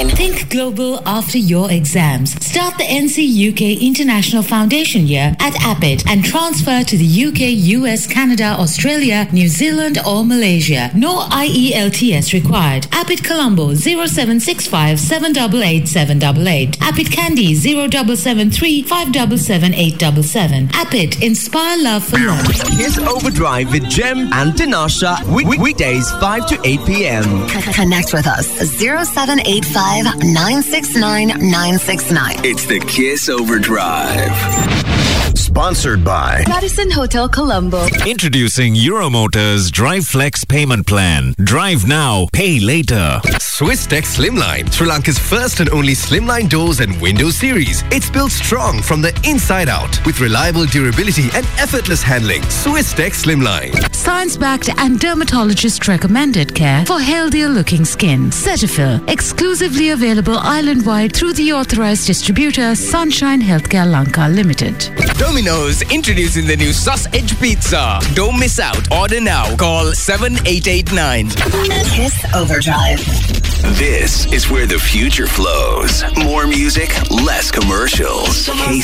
969. Think global after your exams. Start the NC UK International Foundation year at Appit and transfer to the UK, US, Canada, Australia, New Zealand or Malaysia. No IELTS required. Appit Colombo 0765 788 788. Appit Kandy 0773 577 877. Appit, inspire love for life. Kiss Overdrive with Jem and Tinasha. Weekdays 5 to 8 p.m. Connect with us 0785 969 969. It's the Kiss Overdrive. Sponsored by Radisson Hotel Colombo. Introducing Euromotors Drive Flex Payment Plan. Drive now, pay later. Swisstech Slimline, Sri Lanka's first and only slimline doors and windows series. It's built strong from the inside out with reliable durability and effortless handling. Swisstech Slimline. Science-backed and dermatologist-recommended care for healthier-looking skin. Cetaphil, exclusively available island-wide through the authorized distributor Sunshine Healthcare Lanka Limited. Domino's introducing the new sausage pizza. Don't miss out. Order now. Call 7889. Kiss Overdrive. This is where the future flows. More music, less commercials.